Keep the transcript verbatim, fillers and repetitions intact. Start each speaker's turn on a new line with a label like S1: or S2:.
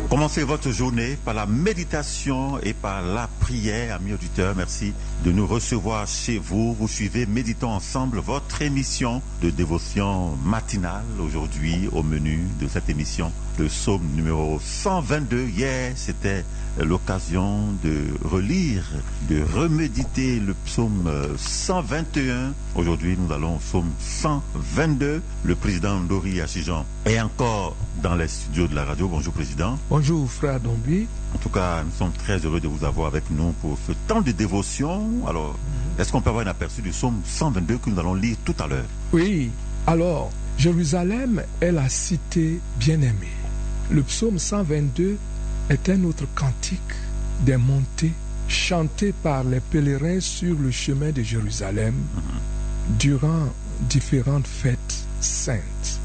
S1: Commencez votre journée par la méditation et par la prière, amis auditeurs. Merci de nous recevoir chez vous. Vous suivez Méditons ensemble, votre émission de dévotion matinale. Aujourd'hui, au menu de cette émission, le psaume numéro cent vingt-deux. Hier, c'était l'occasion de relire, de reméditer le psaume cent vingt et un. Aujourd'hui, nous allons au psaume cent vingt-deux. Le président Ndori Achijan est encore dans les studios de la radio. Bonjour, président.
S2: Bonjour, frère Dombi.
S1: En tout cas, nous sommes très heureux de vous avoir avec nous pour ce temps de dévotion. Alors, est-ce qu'on peut avoir un aperçu du psaume cent vingt-deux que nous allons lire tout à l'heure?
S2: Oui. Alors, Jérusalem est la cité bien-aimée. Le psaume cent vingt-deux est un autre cantique des montées chanté par les pèlerins sur le chemin de Jérusalem mm-hmm. durant différentes fêtes saintes.